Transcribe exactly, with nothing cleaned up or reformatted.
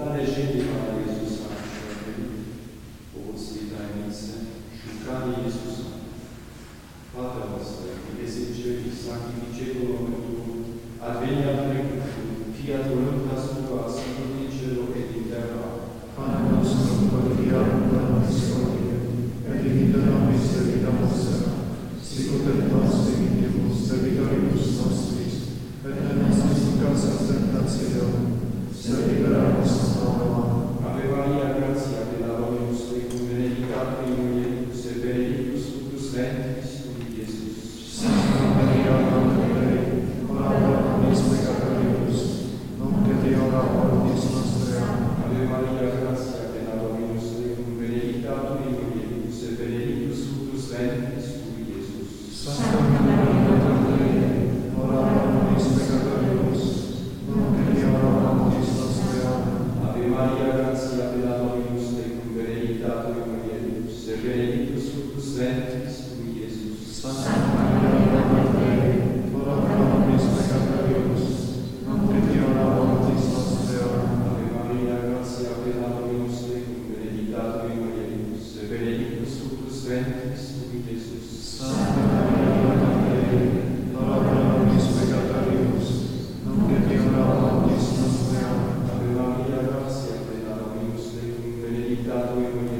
odnalezienie Pana Jezusa w świątyni, owoc tej tajemnicy, szukanie Jezusa. Pater nostro, che sei in cieli, sanctificetur nomen tuum, adveniat regnum tuum, fiat voluntas tua, sicut in cielo et in terra. Pane nostro quotidianum da nobis hodie, et dimitte nobis debita nostra, sicut et nos dimittimus debitoribus nostris, et ne nos inducas in tentationem, sed libera nos a malo. Ave Maria, gratia plena Dominus tecum, benedicta in mulieribus et benedictus fructus ventris tui, Iesus. Santa Maria, Mater Dei, ora pro nobis peccatoribus, nunc et in hora mortis nostrae. Ave Maria, gratia plena Dominus tecum, benedicta in mulieribus et benedictus fructus ventris tui, Iesus. Santa Maria, Mater Dei, ora pro nobis peccatoribus, nunc et in hora mortis nostrae. Ave Maria, gratia plena Dominus tecum, benedicta in mulieribus et benedictus fructus ventris tui, Iesus. Santa Maria, Mater Dei, ora pro nobis peccatoribus, nunc et in hora mortis nostrae. Ave Maria, gratia plena Dominus tecum, benedicta in mulieribus et benedictus fructus ventris tui, Iesus. Santa Maria, Mater Dei, ora pro nobis peccatoribus, nunc et in hora mortis nostrae. Ave Maria, gratia plena Dominus tecum, benedicta in mulieribus